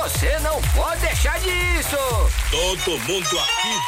você não pode deixar disso. Todo mundo aqui